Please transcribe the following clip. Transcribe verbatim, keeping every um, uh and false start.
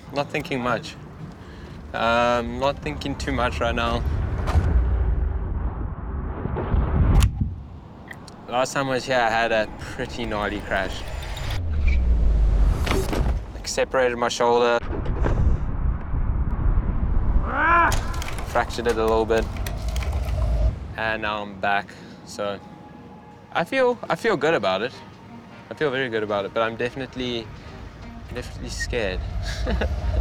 not thinking much. Um, not thinking too much right now. Last time I was here, I had a pretty gnarly crash. Like, separated my shoulder. Fractured it a little bit. And now I'm back, so I feel I feel good about it. I feel very good about it, but I'm definitely definitely scared.